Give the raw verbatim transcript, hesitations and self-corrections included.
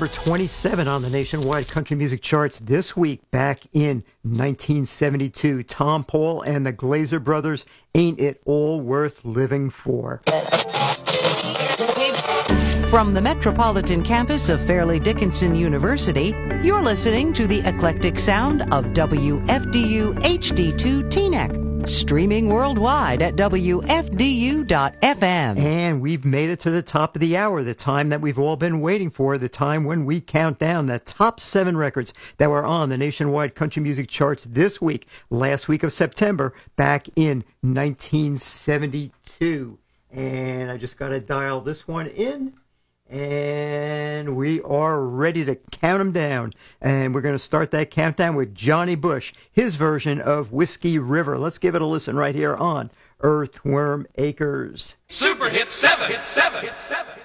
number twenty-seven on the nationwide country music charts this week, back in nineteen seventy-two. Tom Paul and the Glazer Brothers, Ain't It All Worth Living For? From the Metropolitan Campus of Fairleigh Dickinson University, you're listening to the eclectic sound of W F D U H D two Teaneck. Streaming worldwide at W F D U dot F M. And we've made it to the top of the hour, the time that we've all been waiting for, the time when we count down the top seven records that were on the nationwide country music charts this week, last week of September, back in nineteen seventy-two. And I just got to dial this one in. And we are ready to count them down. And we're going to start that countdown with Johnny Bush, his version of Whiskey River. Let's give it a listen right here on Earthworm Acres. Super Hit seven. Hit seven. Hit seven.